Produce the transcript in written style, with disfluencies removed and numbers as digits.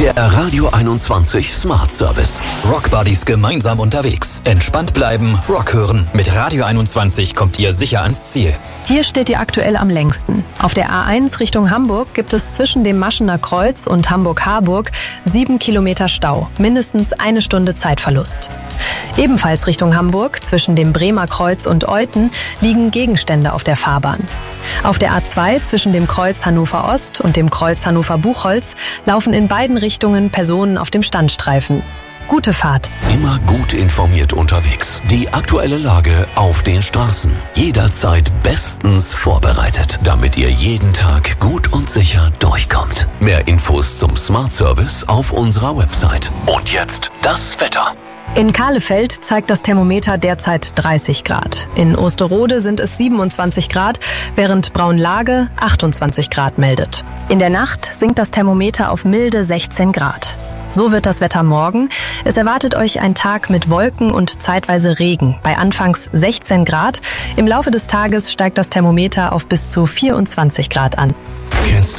Der Radio 21 Smart Service. Rockbuddies gemeinsam unterwegs. Entspannt bleiben, Rock hören. Mit Radio 21 kommt ihr sicher ans Ziel. Hier steht ihr aktuell am längsten. Auf der A1 Richtung Hamburg gibt es zwischen dem Maschener Kreuz und Hamburg-Harburg 7 Kilometer Stau. Mindestens 1 Stunde Zeitverlust. Ebenfalls Richtung Hamburg, zwischen dem Bremer Kreuz und Euthen, liegen Gegenstände auf der Fahrbahn. Auf der A2 zwischen dem Kreuz Hannover Ost und dem Kreuz Hannover Buchholz laufen in beiden Richtungen Personen auf dem Standstreifen. Gute Fahrt. Immer gut informiert unterwegs. Die aktuelle Lage auf den Straßen. Jederzeit bestens vorbereitet, damit ihr jeden Tag gut und sicher durchkommt. Mehr Infos zum Smart Service auf unserer Website. Und jetzt das Wetter. In Kahlefeld zeigt das Thermometer derzeit 30 Grad. In Osterode sind es 27 Grad, während Braunlage 28 Grad meldet. In der Nacht sinkt das Thermometer auf milde 16 Grad. So wird das Wetter morgen. Es erwartet euch ein Tag mit Wolken und zeitweise Regen bei anfangs 16 Grad. Im Laufe des Tages steigt das Thermometer auf bis zu 24 Grad an. Kennst